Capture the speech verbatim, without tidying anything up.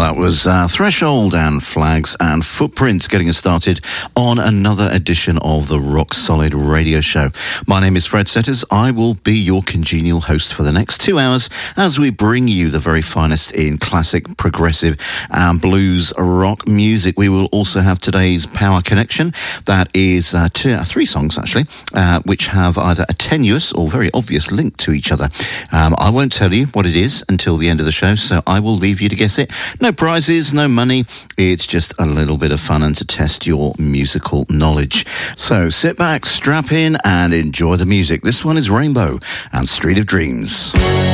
that was uh, Threshold and Flags and Footprints getting us started on another edition of the Rock Solid Radio Show. My name is Fred Setters. I will be your congenial host for the next two hours as we bring you the very finest in classic, progressive and blues rock music. We will also have today's Power Connection. That is uh, two, uh, three songs, actually, uh, which have either a tenuous or very obvious link to each other. Um, I won't tell you what it is until the end of the show, so I will leave you to guess it. No prizes, no money. It's just a little bit of fun and to test your musical knowledge. So sit back, strap in and enjoy the music. This one is Rainbow and Street of Dreams.